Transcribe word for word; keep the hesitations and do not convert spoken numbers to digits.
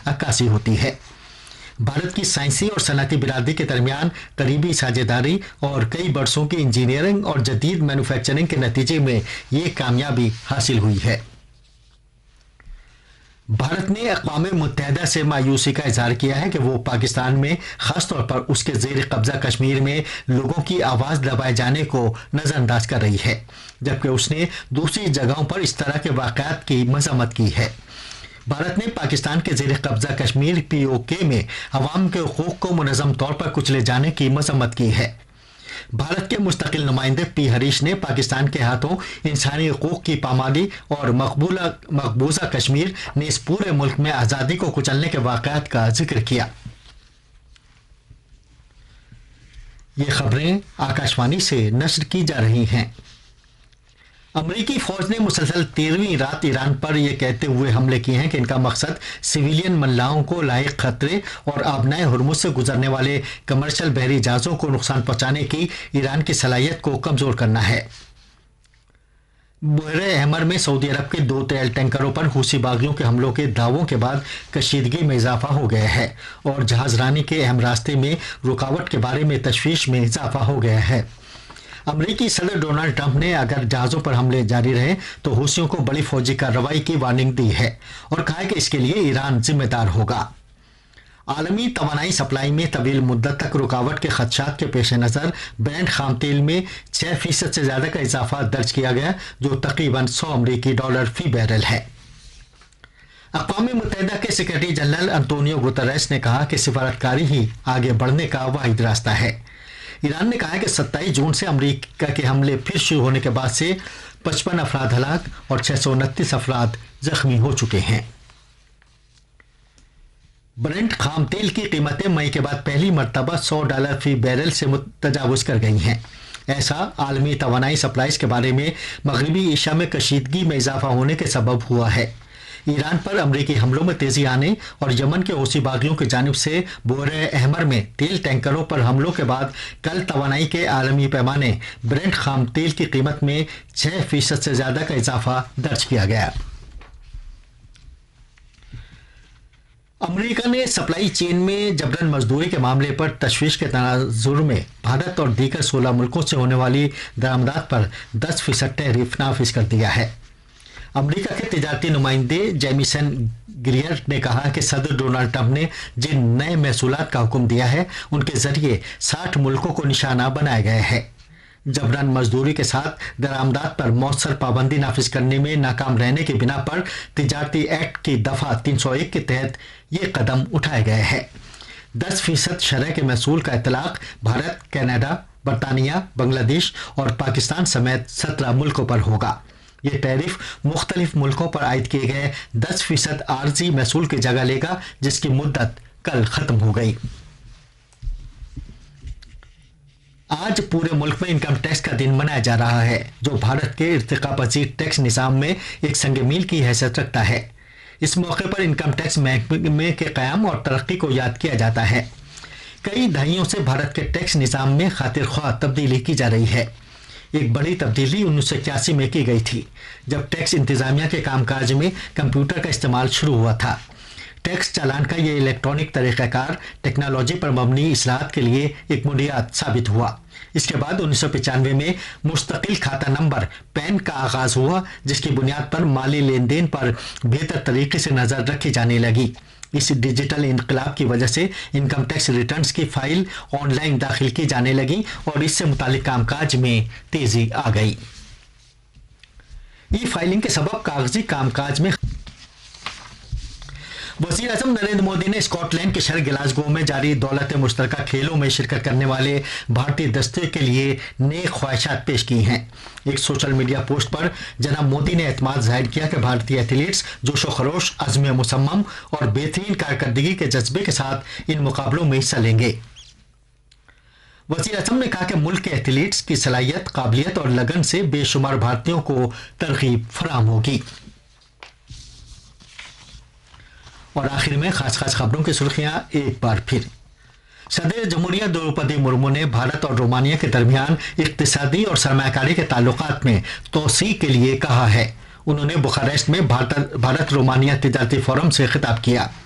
عکاسی ہوتی ہے۔ بھارت کی سائنسی اور صنعتی برادری کے درمیان قریبی ساجھیداری اور کئی برسوں کی انجینئرنگ اور جدید مینوفیکچرنگ کے نتیجے میں یہ کامیابی حاصل ہوئی ہے۔ بھارت نے اقوام متحدہ سے مایوسی کا اظہار کیا ہے کہ وہ پاکستان میں خاص طور پر اس کے زیر قبضہ کشمیر میں لوگوں کی آواز دبائے جانے کو نظر انداز کر رہی ہے، جبکہ اس نے دوسری جگہوں پر اس طرح کے واقعات کی مذمت کی ہے۔ بھارت نے پاکستان کے زیر قبضہ کشمیر پی او کے میں عوام کے حقوق کو منظم طور پر کچلے جانے کی مذمت کی ہے۔ بھارت کے مستقل نمائندے پی ہریش نے پاکستان کے ہاتھوں انسانی حقوق کی پامالی اور مقبولہ مقبوضہ کشمیر نیز پورے ملک میں آزادی کو کچلنے کے واقعات کا ذکر کیا۔ یہ خبریں آکاشوانی سے نشر کی جا رہی ہیں۔ امریکی فوج نے مسلسل تیرہویں رات ایران پر یہ کہتے ہوئے حملے کیے ہیں کہ ان کا مقصد سویلین ملاحوں کو لاحق خطرے اور آبنائے ہرمز سے گزرنے والے کمرشل بحری جہازوں کو نقصان پہنچانے کی ایران کی صلاحیت کو کمزور کرنا ہے۔ بحیرہ احمر میں سعودی عرب کے دو تیل ٹینکروں پر حوثی باغیوں کے حملوں کے دعووں کے بعد کشیدگی میں اضافہ ہو گیا ہے اور جہاز رانی کے اہم راستے میں رکاوٹ کے بارے میں تشویش میں اضافہ ہو گیا ہے۔ امریکی صدر ڈونلڈ ٹرمپ نے اگر جہازوں پر حملے جاری رہے تو حوثیوں کو بڑی فوجی کارروائی کی وارننگ دی ہے اور کہا کہ اس کے لیے ایران ذمہ دار ہوگا۔ عالمی توانائی سپلائی میں طویل مدت تک رکاوٹ کے خدشات کے پیش نظر برنٹ خام تیل میں چھ فیصد سے زیادہ کا اضافہ درج کیا گیا، جو تقریباً سو امریکی ڈالر فی بیرل ہے۔ اقوام متحدہ کے سیکرٹری جنرل انطونیو گوتریس نے کہا کہ سفارتکاری ہی آگے بڑھنے کا واحد راستہ ہے۔ ایران نے کہا ہے کہ ستائیس جون سے امریکہ کے حملے پھر شروع ہونے کے بعد سے پچپن افراد ہلاک اور چھ سو انتیس افراد زخمی ہو چکے ہیں۔ برنٹ خام تیل کی قیمتیں مئی کے بعد پہلی مرتبہ سو ڈالر فی بیرل سے تجاوز کر گئی ہیں۔ ایسا عالمی توانائی سپلائز کے بارے میں مغربی ایشیا میں کشیدگی میں اضافہ ہونے کے سبب ہوا ہے۔ ایران پر امریکی حملوں میں تیزی آنے اور یمن کے حوثی باغیوں کی جانب سے بحیرہ احمر میں تیل ٹینکروں پر حملوں کے بعد کل توانائی کے عالمی پیمانے برنٹ خام تیل کی قیمت میں چھ فیصد سے زیادہ کا اضافہ درج کیا گیا۔ امریکہ نے سپلائی چین میں جبرن مزدوری کے معاملے پر تشویش کے تناظر میں بھارت اور دیگر سولہ ملکوں سے ہونے والی درآمدات پر دس فیصد ٹیرف نافذ کر دیا ہے۔ امریکہ کے تجارتی نمائندے جیمیسن گریئر نے کہا کہ صدر ڈونلڈ ٹرمپ نے جن نئے محصولات کا حکم دیا ہے ان کے ذریعے ساٹھ ملکوں کو نشانہ بنایا گیا ہے۔ جبرن مزدوری کے ساتھ درآمدات پر مؤثر پابندی نافذ کرنے میں ناکام رہنے کی بنا پر تجارتی ایکٹ کی دفعہ تین سو ایک کے تحت یہ قدم اٹھایا گیا ہے۔ دس فیصد شرح کے محصول کا اطلاق بھارت، کینیڈا، برطانیہ، بنگلہ دیش اور پاکستان سمیت سترہ ملکوں پر ہوگا۔ یہ ٹیرف مختلف ملکوں پر عائد کیے گئے دس فیصد عارضی محصول کی جگہ لے گا، جس کی مدت کل ختم ہو گئی۔ آج پورے ملک میں انکم ٹیکس کا دن منایا جا رہا ہے، جو بھارت کے ارتقا پذیر ٹیکس نظام میں ایک سنگ میل کی حیثیت رکھتا ہے۔ اس موقع پر انکم ٹیکس محکمے کے قیام اور ترقی کو یاد کیا جاتا ہے۔ کئی دہائیوں سے بھارت کے ٹیکس نظام میں خاطر خواہ تبدیلی کی جا رہی ہے۔ ایک بڑی تبدیلی انیس سو اکیاسی میں کی گئی تھی، جب ٹیکس انتظامیہ کے کام کاج میں کمپیوٹر کا استعمال شروع ہوا تھا۔ ٹیکس چالان کا یہ الیکٹرانک طریقہ کار ٹیکنالوجی پر مبنی اصلاحات کے لیے ایک بنیاد ثابت ہوا۔ اس کے بعد انیس سو پچانوے میں مستقل کھاتہ نمبر پین کا آغاز ہوا، جس کی بنیاد پر مالی لین دین پر بہتر طریقے سے نظر رکھی جانے لگی۔ اس ڈیجیٹل انقلاب کی وجہ سے انکم ٹیکس ریٹرنز کی فائل آن لائن داخل کی جانے لگی اور اس سے متعلق کام کاج میں تیزی آ گئی۔ ای فائلنگ کے سبب کاغذی کام کاج میں وزیر اعظم نریندر مودی نے اسکاٹ لینڈ کے شہر گلاسگو میں جاری دولت مشترکہ کھیلوں میں شرکت کرنے والے بھارتی دستے کے لیے نیک خواہشات پیش کی ہیں۔ ایک سوشل میڈیا پوسٹ پر جناب مودی نے اعتماد ظاہر کیا کہ بھارتی ایتھلیٹس جوش و خروش، عزم مصمم اور بہترین کارکردگی کے جذبے کے ساتھ ان مقابلوں میں حصہ لیں گے۔ وزیر اعظم نے کہا کہ ملک کے ایتھلیٹس کی صلاحیت، قابلیت اور لگن سے بے شمار بھارتیوں کو ترغیب فراہم ہوگی۔ اور آخر میں خاص خاص خبروں کی سرخیاں ایک بار پھر۔ صدر جمہوریہ دروپدی مرمو نے بھارت اور رومانیہ کے درمیان اقتصادی اور سرمایہ کاری کے تعلقات میں توسیع کے لیے کہا ہے۔ انہوں نے بخارسٹ میں بھارت رومانیہ تجارتی فورم سے خطاب کیا۔